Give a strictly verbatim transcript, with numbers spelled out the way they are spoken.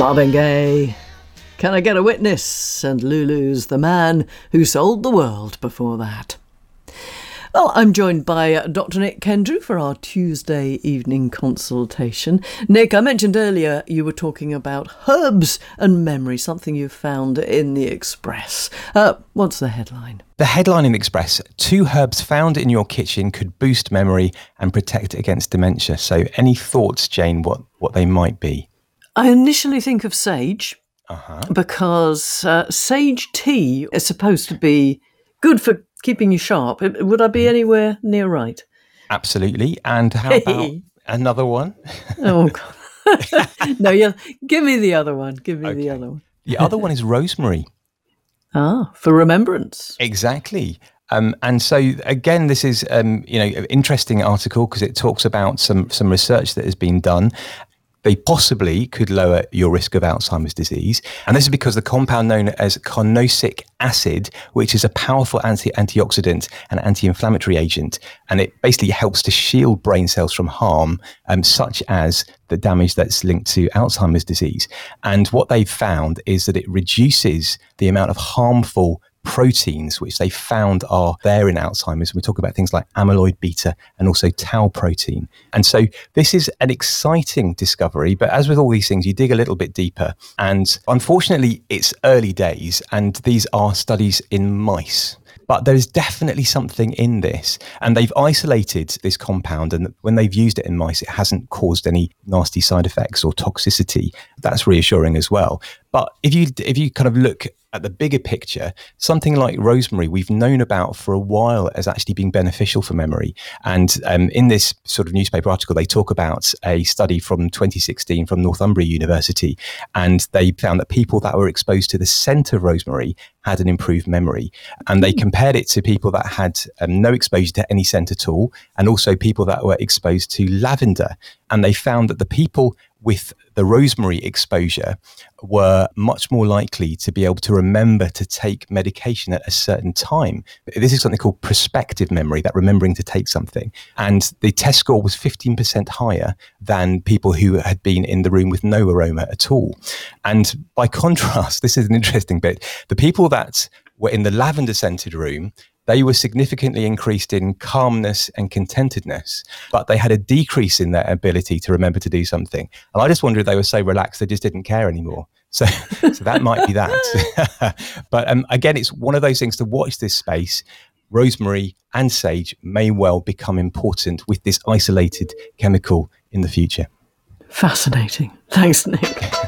Marvin Gaye, Can I Get a Witness? And Lulu's The Man Who Sold the World before that. Well, I'm joined by Doctor Nick Kendrew for our Tuesday evening consultation. Nick, I mentioned earlier you were talking about herbs and memory, something you found in the Express. Uh, what's the headline? The headline in the Express: two herbs found in your kitchen could boost memory and protect against dementia. So any thoughts, Jane, what, what they might be? I initially think of sage, Uh-huh. because uh, sage tea is supposed to be good for keeping you sharp. Would I be anywhere near right? Absolutely. And how about another one? Oh, God. No, yeah. Give me the other one. Give me Okay. the other one. The other one is rosemary. Ah, for remembrance. Exactly. Um, and so, again, this is, um, you know, an interesting article because it talks about some, some research that has been done. They possibly could lower your risk of Alzheimer's disease. And this is because the compound known as carnosic acid, which is a powerful anti antioxidant and anti-inflammatory agent, and it basically helps to shield brain cells from harm, um, such as the damage that's linked to Alzheimer's disease. And what they've found is that it reduces the amount of harmful proteins which they found are there in Alzheimer's. We talk about things like amyloid beta and also tau protein. And so this is an exciting discovery, but as with all these things, you dig a little bit deeper. And unfortunately, it's early days, and these are studies in mice. But there is definitely something in this. And they've isolated this compound, and when they've used it in mice, it hasn't caused any nasty side effects or toxicity. That's reassuring as well. But if you if you kind of look at the bigger picture, something like rosemary we've known about for a while as actually being beneficial for memory. And um, in this sort of newspaper article, they talk about a study from twenty sixteen from Northumbria University, and they found that people that were exposed to the scent of rosemary had an improved memory. And they compared it to people that had um, no exposure to any scent at all, and also people that were exposed to lavender. And they found that the people with the rosemary exposure were much more likely to be able to remember to take medication at a certain time. This is something called prospective memory, that remembering to take something. And the test score was fifteen percent higher than people who had been in the room with no aroma at all. And by contrast, this is an interesting bit, the people that were in the lavender scented room, they were significantly increased in calmness and contentedness, but they had a decrease in their ability to remember to do something. And I just wonder if they were so relaxed they just didn't care anymore. So, so that might be that. But um, again, it's one of those things to watch this space. Rosemary and sage may well become important with this isolated chemical in the future. Fascinating. Thanks, Nick.